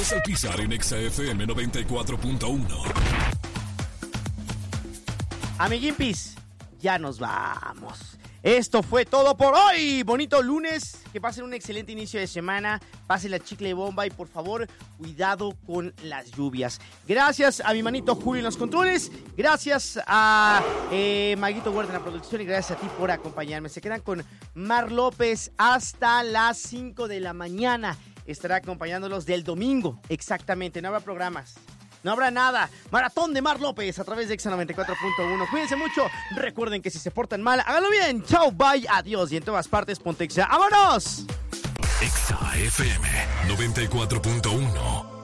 Pies al Pisar en Exa FM 94.1. Amiguimpis, ya nos vamos. Esto fue todo por hoy. Bonito lunes. Que pasen un excelente inicio de semana. Pasen la chicle bomba y por favor, cuidado con las lluvias. Gracias a mi manito Julio en los controles. Gracias a Maguito Huerta en la producción. Y gracias a ti por acompañarme. Se quedan con Mar López hasta las 5 de la mañana. Estará acompañándolos del domingo. Exactamente, no habrá programas. No habrá nada. Maratón de Mar López a través de Exa 94.1. Cuídense mucho. Recuerden que si se portan mal, háganlo bien. Chao, bye, adiós. Y en todas partes, ponte Exa. ¡Vámonos! Exa FM 94.1.